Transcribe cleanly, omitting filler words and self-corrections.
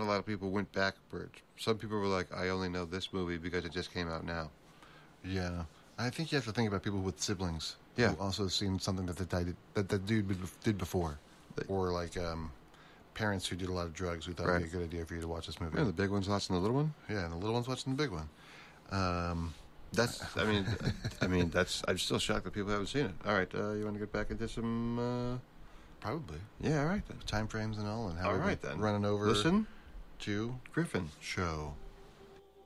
a lot of people went backwards. Some people were like, I only know this movie because it just came out now. Yeah. I think you have to think about people with siblings. Yeah. Who also seen something that the dude did before. Or like parents who did a lot of drugs who thought it'd be a good idea for you to watch this movie. Yeah, the big one's watching the little one. Yeah, and the little one's watching the big one. I'm still shocked that people haven't seen it. All right, you want to get back into some? Probably. Yeah, all right then. Time frames and all, and how all we're right then. running over. Listen to Griffin show.